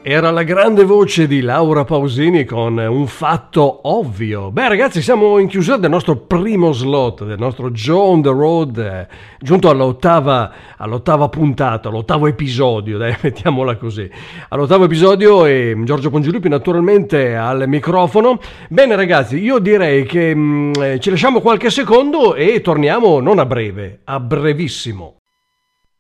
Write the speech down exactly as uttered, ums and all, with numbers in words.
Era la grande voce di Laura Pausini con Un fatto ovvio. Beh ragazzi, siamo in chiusura del nostro primo slot, del nostro Joe on the Road, eh, giunto all'ottava, all'ottava puntata, all'ottavo episodio, dai, mettiamola così. All'ottavo episodio e Giorgio Pongilupi naturalmente al microfono. Bene ragazzi, io direi che mh, ci lasciamo qualche secondo e torniamo non a breve, a brevissimo.